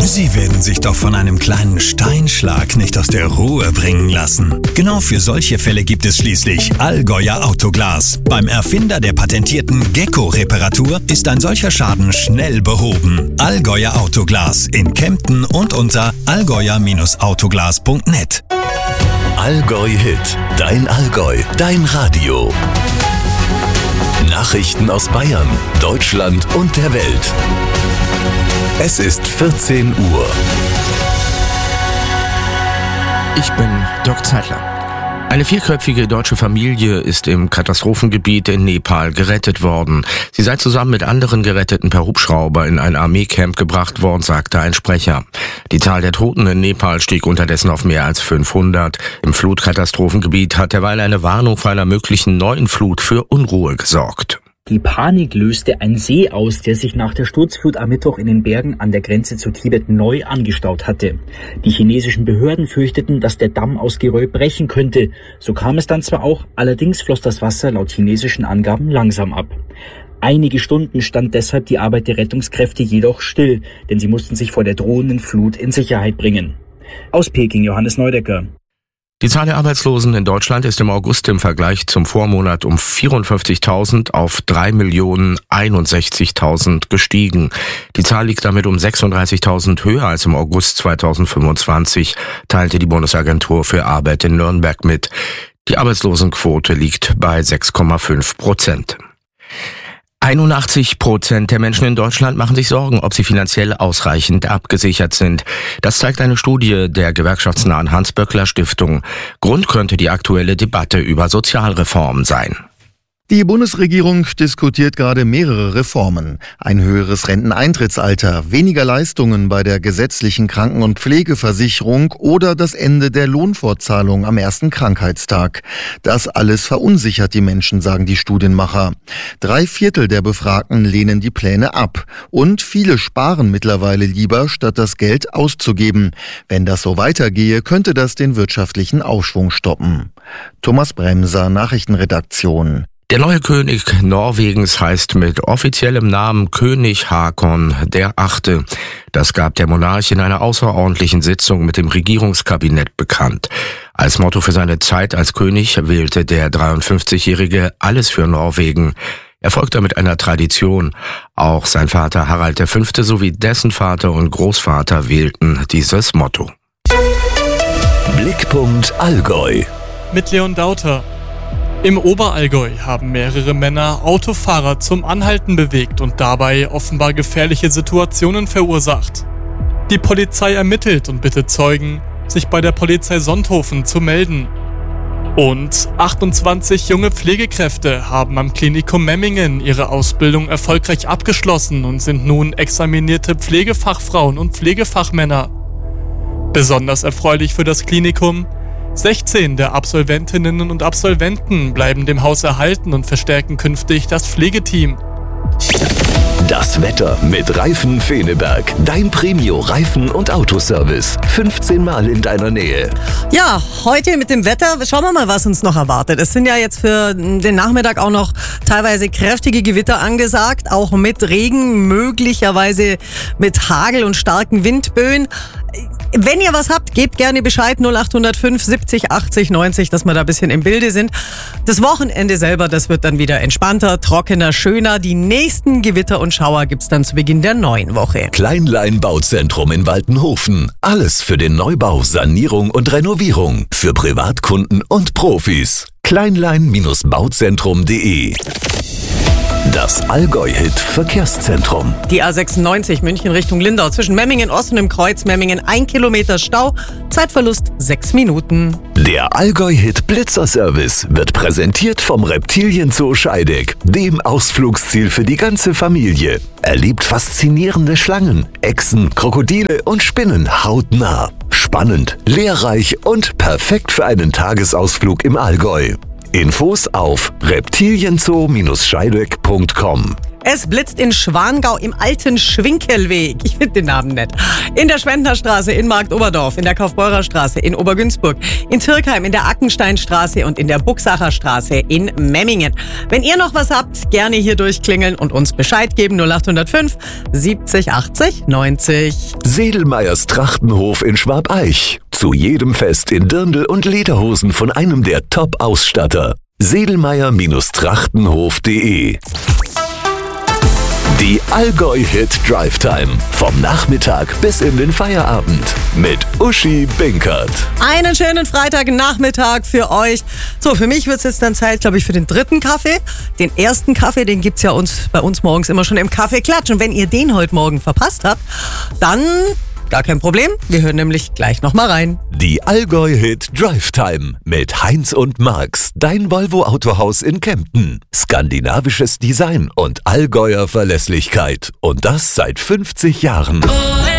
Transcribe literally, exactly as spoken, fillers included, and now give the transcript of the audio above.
Sie werden sich doch von einem kleinen Steinschlag nicht aus der Ruhe bringen lassen. Genau für solche Fälle gibt es schließlich Allgäuer Autoglas. Beim Erfinder der patentierten Gecko-Reparatur ist ein solcher Schaden schnell behoben. Allgäuer Autoglas in Kempten und unter allgäuer Autoglas punkt net. Allgäu Hit, dein Allgäu, dein Radio. Nachrichten aus Bayern, Deutschland und der Welt. Es ist vierzehn Uhr. Ich bin Dirk Zeitler. Eine vierköpfige deutsche Familie ist im Katastrophengebiet in Nepal gerettet worden. Sie sei zusammen mit anderen Geretteten per Hubschrauber in ein Armeecamp gebracht worden, sagte ein Sprecher. Die Zahl der Toten in Nepal stieg unterdessen auf mehr als fünfhundert. Im Flutkatastrophengebiet hat derweil eine Warnung vor einer möglichen neuen Flut für Unruhe gesorgt. Die Panik löste ein See aus, der sich nach der Sturzflut am Mittwoch in den Bergen an der Grenze zu Tibet neu angestaut hatte. Die chinesischen Behörden fürchteten, dass der Damm aus Geröll brechen könnte. So kam es dann zwar auch, allerdings floss das Wasser laut chinesischen Angaben langsam ab. Einige Stunden stand deshalb die Arbeit der Rettungskräfte jedoch still, denn sie mussten sich vor der drohenden Flut in Sicherheit bringen. Aus Peking, Johannes Neudecker. Die Zahl der Arbeitslosen in Deutschland ist im August im Vergleich zum Vormonat um vierundfünfzigtausend auf drei Millionen einundsechzigtausend gestiegen. Die Zahl liegt damit um sechsunddreißigtausend höher als im August zweitausendfünfundzwanzig, teilte die Bundesagentur für Arbeit in Nürnberg mit. Die Arbeitslosenquote liegt bei sechs Komma fünf Prozent. einundachtzig Prozent der Menschen in Deutschland machen sich Sorgen, ob sie finanziell ausreichend abgesichert sind. Das zeigt eine Studie der gewerkschaftsnahen Hans-Böckler-Stiftung. Grund könnte die aktuelle Debatte über Sozialreformen sein. Die Bundesregierung diskutiert gerade mehrere Reformen. Ein höheres Renteneintrittsalter, weniger Leistungen bei der gesetzlichen Kranken- und Pflegeversicherung oder das Ende der Lohnfortzahlung am ersten Krankheitstag. Das alles verunsichert die Menschen, sagen die Studienmacher. Drei Viertel der Befragten lehnen die Pläne ab. Und viele sparen mittlerweile lieber, statt das Geld auszugeben. Wenn das so weitergehe, könnte das den wirtschaftlichen Aufschwung stoppen. Thomas Bremser, Nachrichtenredaktion. Der neue König Norwegens heißt mit offiziellem Namen König Haakon der Achte. Das gab der Monarch in einer außerordentlichen Sitzung mit dem Regierungskabinett bekannt. Als Motto für seine Zeit als König wählte der dreiundfünfzigjährige Alles für Norwegen. Er folgt damit einer Tradition. Auch sein Vater Harald der Fünfte sowie dessen Vater und Großvater wählten dieses Motto. Blickpunkt Allgäu. Mit Leon Dauter. Im Oberallgäu haben mehrere Männer Autofahrer zum Anhalten bewegt und dabei offenbar gefährliche Situationen verursacht. Die Polizei ermittelt und bittet Zeugen, sich bei der Polizei Sonthofen zu melden. Und achtundzwanzig junge Pflegekräfte haben am Klinikum Memmingen ihre Ausbildung erfolgreich abgeschlossen und sind nun examinierte Pflegefachfrauen und Pflegefachmänner. Besonders erfreulich für das Klinikum: sechzehn der Absolventinnen und Absolventen bleiben dem Haus erhalten und verstärken künftig das Pflegeteam. Das Wetter mit Reifen Feneberg. Dein Premio-Reifen- und Autoservice. fünfzehn Mal in deiner Nähe. Ja, heute mit dem Wetter, schauen wir mal, was uns noch erwartet. Es sind ja jetzt für den Nachmittag auch noch teilweise kräftige Gewitter angesagt, auch mit Regen, möglicherweise mit Hagel und starken Windböen. Wenn ihr was habt, gebt gerne Bescheid, null acht null fünf siebzig achtzig neunzig, dass wir da ein bisschen im Bilde sind. Das Wochenende selber, das wird dann wieder entspannter, trockener, schöner. Die nächsten Gewitter und Schauer gibt's dann zu Beginn der neuen Woche. Kleinlein Bauzentrum in Waltenhofen. Alles für den Neubau, Sanierung und Renovierung. Für Privatkunden und Profis. kleinlein Bauzentrum punkt de. Das Allgäu-Hit-Verkehrszentrum. Die A sechsundneunzig München Richtung Lindau zwischen Memmingen Ost und im Kreuz Memmingen ein Kilometer Stau, Zeitverlust sechs Minuten. Der Allgäu-Hit-Blitzer-Service wird präsentiert vom Reptilienzoo Scheideck, dem Ausflugsziel für die ganze Familie. Erlebt faszinierende Schlangen, Echsen, Krokodile und Spinnen hautnah. Spannend, lehrreich und perfekt für einen Tagesausflug im Allgäu. Infos auf reptilienzoo Scheideck punkt com. Es blitzt in Schwangau im alten Schwinkelweg. Ich finde den Namen nett. In der Schwendnerstraße in Marktoberdorf, in der Kaufbeurerstraße in Obergünzburg, in Türkheim, in der Ackensteinstraße und in der Buchsacher Straße in Memmingen. Wenn ihr noch was habt, gerne hier durchklingeln und uns Bescheid geben. null acht null fünf siebzig achtzig neunzig. Sedelmeyers Trachtenhof in Schwabeich. Zu jedem Fest in Dirndl und Lederhosen von einem der Top-Ausstatter. sedelmeyer Trachtenhof punkt de. Die Allgäu-Hit Drive Time. Vom Nachmittag bis in den Feierabend. Mit Uschi Binkert. Einen schönen Freitagnachmittag für euch. So, für mich wird es jetzt dann Zeit, glaube ich, für den dritten Kaffee. Den ersten Kaffee, den gibt's ja uns, bei uns morgens immer schon im Kaffeeklatsch. Und wenn ihr den heute Morgen verpasst habt, dann gar kein Problem. Wir hören nämlich gleich nochmal rein. Die Allgäu-Hit Drive Time mit Heinz und Marx, dein Volvo-Autohaus in Kempten. Skandinavisches Design und Allgäuer Verlässlichkeit. Und das seit fünfzig Jahren.